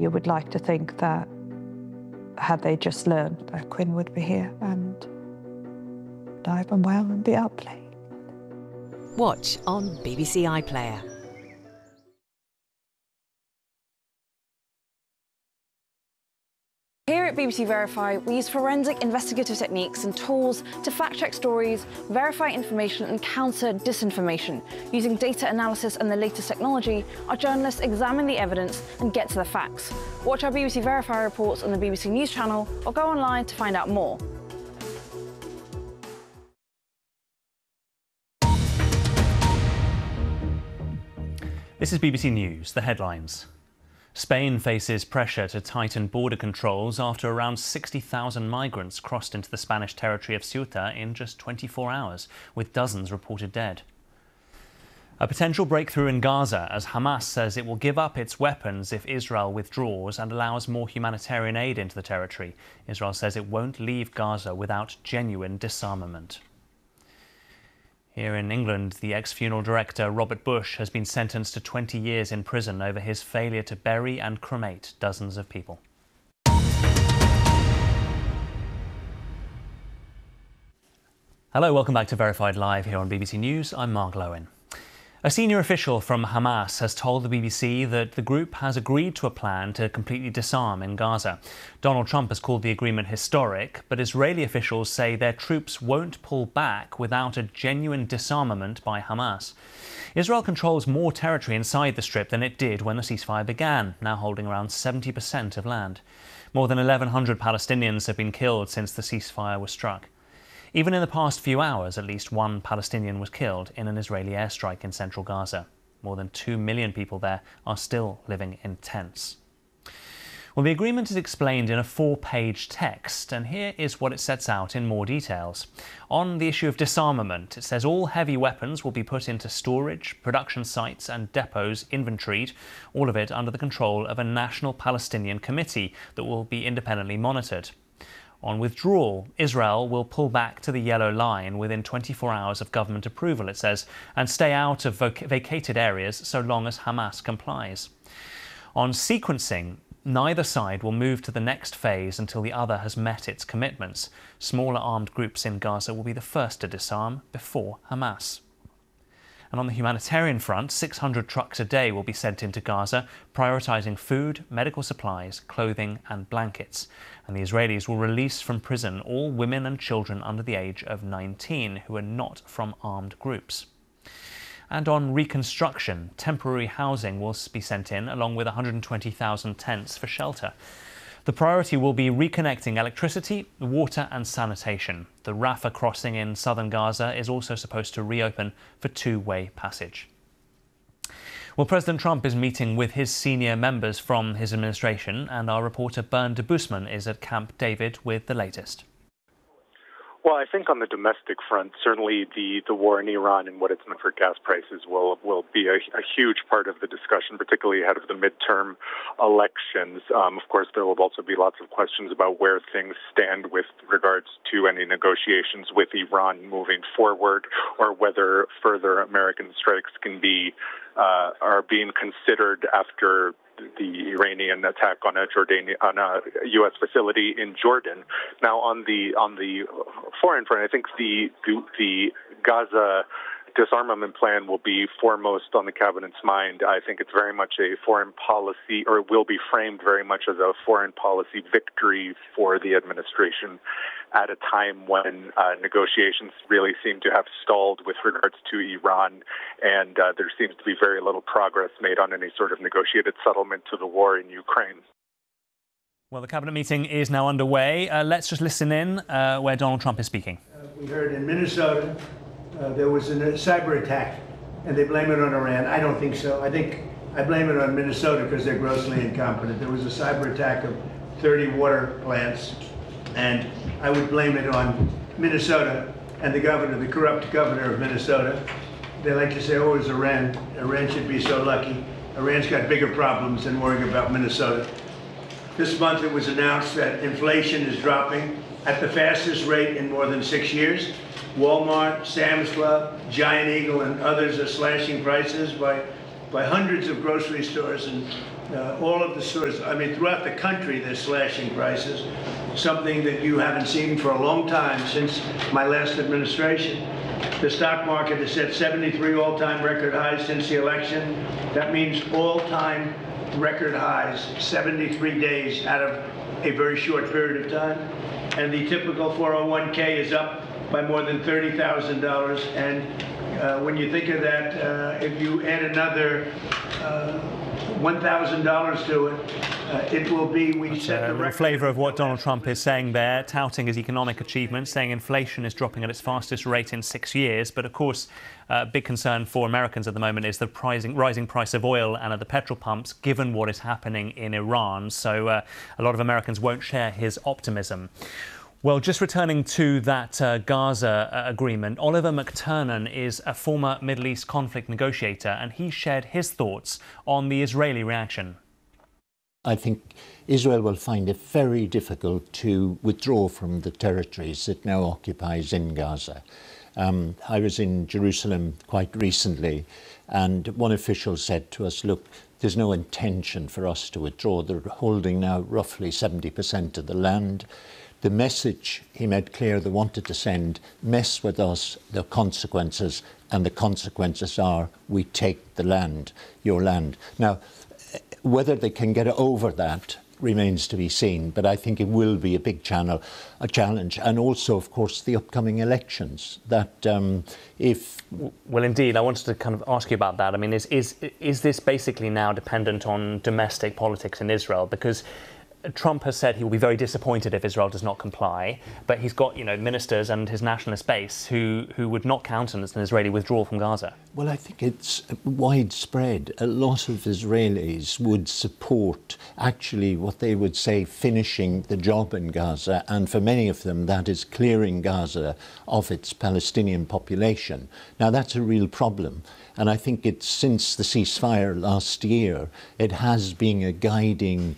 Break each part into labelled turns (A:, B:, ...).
A: You would like to think that had they just learned that Quinn would be here and alive and well and be out playing.
B: Watch on BBC iPlayer.
C: Here at BBC Verify, we use forensic investigative techniques and tools to fact-check stories, verify information and counter disinformation. Using data analysis and the latest technology, our journalists examine the evidence and get to the facts. Watch our BBC Verify reports on the BBC News channel or go online to find out more.
D: This is BBC News, the headlines. Spain faces pressure to tighten border controls after around 60,000 migrants crossed into the Spanish territory of Ceuta in just 24 hours, with dozens reported dead. A potential breakthrough in Gaza as Hamas says it will give up its weapons if Israel withdraws and allows more humanitarian aid into the territory. Israel says it won't leave Gaza without genuine disarmament. Here in England, the ex-funeral director Robert Bush has been sentenced to 20 years in prison over his failure to bury and cremate dozens of people. Hello, welcome back to Verified Live here on BBC News. I'm Mark Lowen. A senior official from Hamas has told the BBC that the group has agreed to a plan to completely disarm in Gaza. Donald Trump has called the agreement historic, but Israeli officials say their troops won't pull back without a genuine disarmament by Hamas. Israel controls more territory inside the Strip than it did when the ceasefire began, now holding around 70% of land. More than 1,100 Palestinians have been killed since the ceasefire was struck. Even in the past few hours, at least one Palestinian was killed in an Israeli airstrike in central Gaza. More than 2 million people there are still living in tents. Well, the agreement is explained in a 4-page text, and here is what it sets out in more details. On the issue of disarmament, it says all heavy weapons will be put into storage, production sites and depots inventoried, all of it under the control of a national Palestinian committee that will be independently monitored. On withdrawal, Israel will pull back to the yellow line within 24 hours of government approval, it says, and stay out of vacated areas so long as Hamas complies. On sequencing, neither side will move to the next phase until the other has met its commitments. Smaller armed groups in Gaza will be the first to disarm before Hamas. And on the humanitarian front, 600 trucks a day will be sent into Gaza, prioritising food, medical supplies, clothing and blankets. And the Israelis will release from prison all women and children under the age of 19 who are not from armed groups. And on reconstruction, temporary housing will be sent in, along with 120,000 tents for shelter. The priority will be reconnecting electricity, water and sanitation. The Rafah crossing in southern Gaza is also supposed to reopen for two-way passage. Well, President Trump is meeting with his senior members from his administration, and our reporter Bernd de Busman is at Camp David with the latest.
E: Well, I think on the domestic front, certainly the war in Iran and what it's meant for gas prices will be a huge part of the discussion, particularly ahead of the midterm elections. Of course, there will also be lots of questions about where things stand with regards to any negotiations with Iran moving forward, or whether further American strikes are being considered after the Iranian attack on a U.S. facility in Jordan. Now, on the foreign front, I think the Gaza disarmament plan will be foremost on the cabinet's mind. I think it's very much a foreign policy, or will be framed very much as a foreign policy victory for the administration at a time when negotiations really seem to have stalled with regards to Iran, and there seems to be very little progress made on any sort of negotiated settlement to the war in Ukraine.
D: Well, the cabinet meeting is now underway. Let's just listen in where Donald Trump is speaking.
F: We heard in Minnesota there was a cyber attack, and they blame it on Iran. I don't think so. I blame it on Minnesota because they're grossly incompetent. There was a cyber attack of 30 water plants, and I would blame it on Minnesota and the governor, the corrupt governor of Minnesota. They like to say, oh, it was Iran. Iran should be so lucky. Iran's got bigger problems than worrying about Minnesota. This month it was announced that inflation is dropping at the fastest rate in more than 6 years. Walmart, Sam's Club, Giant Eagle, and others are slashing prices by by hundreds of grocery stores and all of the stores. I mean, throughout the country, they're slashing prices, something that you haven't seen for a long time since my last administration. The stock market has set 73 all-time record highs since the election. That means all-time record highs, 73 days out of a very short period of time. And the typical 401k is up by more than $30,000. And when you think of that, if you add another $1,000 to it, it will be, we set the record.
D: Flavour of what Donald Trump is saying there, touting his economic achievements, saying inflation is dropping at its fastest rate in 6 years. But of course, big concern for Americans at the moment is the rising price of oil and at the petrol pumps, given what is happening in Iran. So a lot of Americans won't share his optimism. Well, just returning to that Gaza agreement, Oliver McTernan is a former Middle East conflict negotiator, and he shared his thoughts on the Israeli reaction.
G: I think Israel will find it very difficult to withdraw from the territories it now occupies in Gaza. I was in Jerusalem quite recently, and one official said to us, look, there's no intention for us to withdraw. They're holding now roughly 70% of the land. The message he made clear they wanted to send, mess with us, the consequences, and the consequences are we take the land, your land. Now, whether they can get over that remains to be seen, but I think it will be a big challenge. And also, of course, the upcoming elections.
D: Well, indeed, I wanted to kind of ask you about that. I mean, is this basically now dependent on domestic politics in Israel? Because Trump has said he will be very disappointed if Israel does not comply, but he's got, ministers and his nationalist base who would not countenance an Israeli withdrawal from Gaza.
G: Well, I think it's widespread. A lot of Israelis would support actually what they would say finishing the job in Gaza, and for many of them that is clearing Gaza of its Palestinian population. Now that's a real problem. And I think it's since the ceasefire last year, it has been a guiding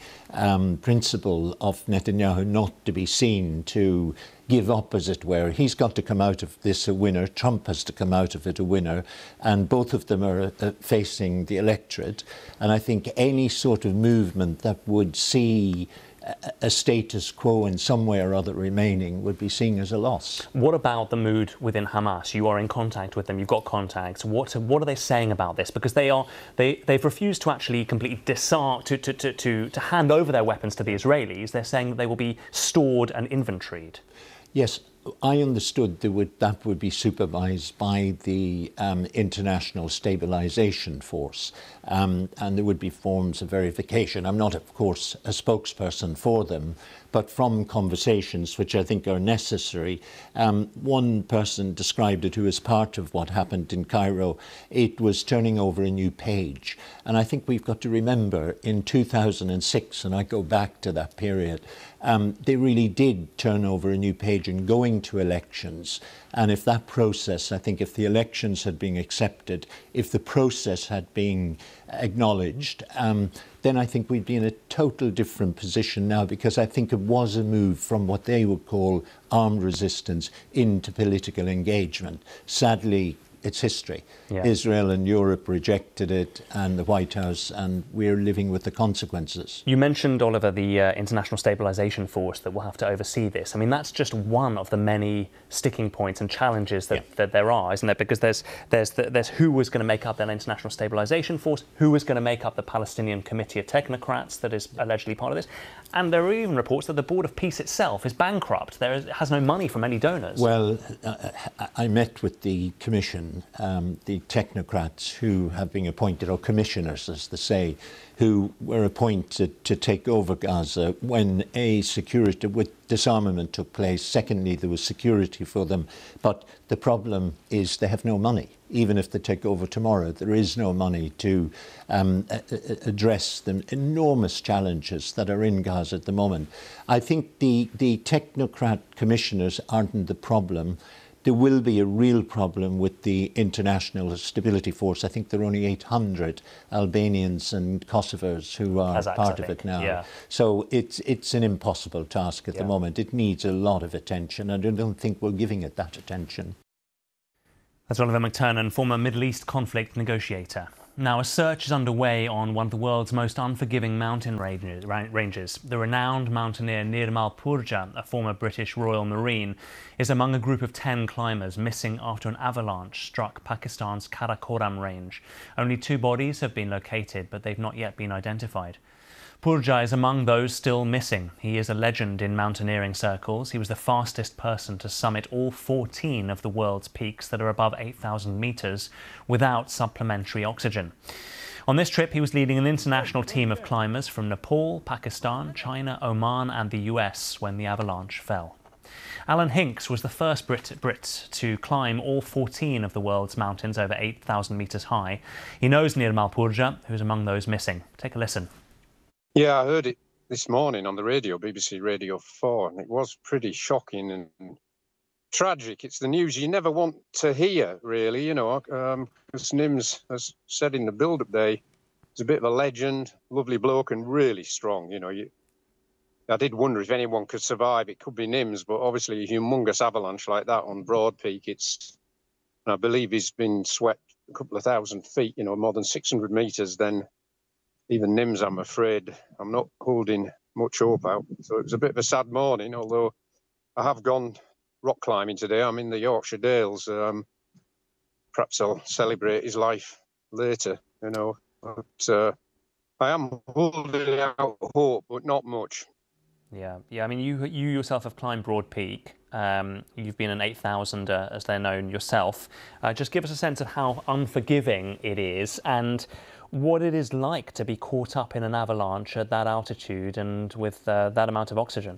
G: principle of Netanyahu not to be seen to give up, as it were. He's got to come out of this a winner. Trump has to come out of it a winner. And both of them are facing the electorate. And I think any sort of movement that would see a status quo in some way or other remaining would be seen as a loss. What
D: about the mood within Hamas? You are in contact with them, you've got contacts. What are they saying about this? Because they've refused to actually completely disarm, to hand over their weapons to the Israelis. They're saying that they will be stored and inventoried.
G: Yes, I understood that would be supervised by the International Stabilization Force, and there would be forms of verification. I'm not, of course, a spokesperson for them, but from conversations which I think are necessary, one person described it who was part of what happened in Cairo. It was turning over a new page. And I think we've got to remember in 2006, and I go back to that period, they really did turn over a new page in going to elections. And if that process, I think if the elections had been accepted, if the process had been acknowledged, then I think we'd be in a total different position now, because I think it was a move from what they would call armed resistance into political engagement. Sadly, it's history. Yeah. Israel and Europe rejected it, and the White House, and we're living with the consequences.
D: You mentioned, Oliver, the International Stabilization Force that will have to oversee this. I mean, that's just one of the many sticking points and challenges that there are, isn't there? Because there's who was going to make up that International Stabilization Force, who was going to make up the Palestinian Committee of Technocrats that is allegedly part of this. And there are even reports that the Board of Peace itself is bankrupt. It has no money from any donors.
G: Well, I met with the Commission, the technocrats who have been appointed, or commissioners as they say, who were appointed to take over Gaza when security with disarmament took place. Secondly, there was security for them. But the problem is they have no money. Even if they take over tomorrow, there is no money to address the enormous challenges that are in Gaza at the moment. I think the technocrat commissioners aren't the problem. There will be a real problem with the International Stability Force. I think there are only 800 Albanians and Kosovars who are part of it now. Yeah. So it's an impossible task at the moment. It needs a lot of attention, and I don't think we're giving it that attention.
D: That's Oliver McTernan, former Middle East conflict negotiator. Now, a search is underway on one of the world's most unforgiving mountain ranges. The renowned mountaineer Nirmal Purja, a former British Royal Marine, is among a group of 10 climbers missing after an avalanche struck Pakistan's Karakoram range. Only 2 bodies have been located, but they've not yet been identified. Purja is among those still missing. He is a legend in mountaineering circles. He was the fastest person to summit all 14 of the world's peaks that are above 8,000 metres without supplementary oxygen. On this trip, he was leading an international team of climbers from Nepal, Pakistan, China, Oman and the US when the avalanche fell. Alan Hinks was the first Brit to climb all 14 of the world's mountains over 8,000 metres high. He knows Nirmal Purja, who's among those missing. Take a listen.
H: Yeah, I heard it this morning on the radio, BBC Radio 4, and it was pretty shocking and tragic. It's the news you never want to hear, really, because Nims, as said in the build-up day, is a bit of a legend, lovely bloke and really strong. I did wonder if anyone could survive. It could be Nims, but obviously a humongous avalanche like that on Broad Peak, I believe he's been swept a couple of thousand feet, more than 600 metres, then even Nims, I'm afraid, I'm not holding much hope out. So it was a bit of a sad morning, although I have gone rock climbing today. I'm in the Yorkshire Dales. Perhaps I'll celebrate his life later, But I am holding out hope, but not much.
D: Yeah. I mean, you yourself have climbed Broad Peak. You've been an 8,000er, as they're known yourself. Just give us a sense of how unforgiving it is and what it is like to be caught up in an avalanche at that altitude and with that amount of oxygen.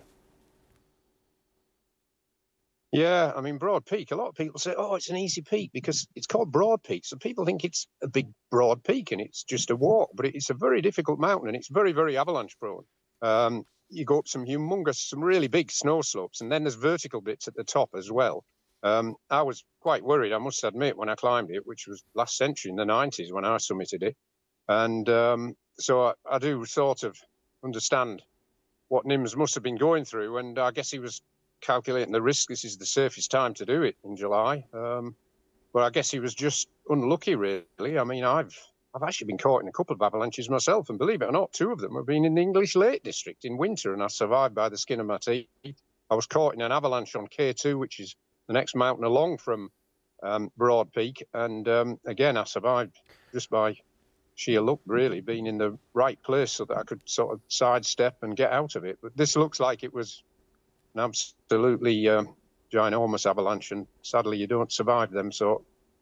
H: Yeah, I mean, Broad Peak, a lot of people say, oh, it's an easy peak because it's called Broad Peak. So people think it's a big, broad peak and it's just a walk, but it's a very difficult mountain and it's very, very avalanche prone. You go up some really big snow slopes, and then there's vertical bits at the top as well. I was quite worried, I must admit, when I climbed it, which was last century in the 90s when I summited it. And so I do sort of understand what Nims must have been going through. And I guess he was calculating the risk. This is the safest time to do it in July. But I guess he was just unlucky, really. I mean, I've actually been caught in a couple of avalanches myself. And believe it or not, 2 of them have been in the English Lake District in winter. And I survived by the skin of my teeth. I was caught in an avalanche on K2, which is the next mountain along from Broad Peak. And again, I survived just by sheer luck, really, being in the right place so that I could sort of sidestep and get out of it. But this looks like it was an absolutely ginormous avalanche, and sadly you don't survive them. So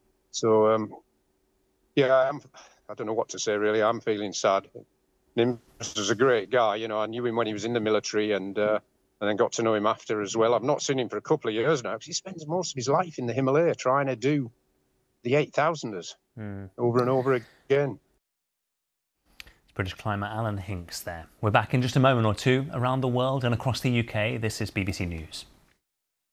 H: yeah, I don't know what to say, really. I'm feeling sad. Nims was a great guy, I knew him when he was in the military and then got to know him after as well. I've not seen him for a couple of years now because he spends most of his life in the Himalaya trying to do the 8,000ers over and over again.
D: British climber Alan Hinks there. We're back in just a moment or two around the world and across the UK. This is BBC News.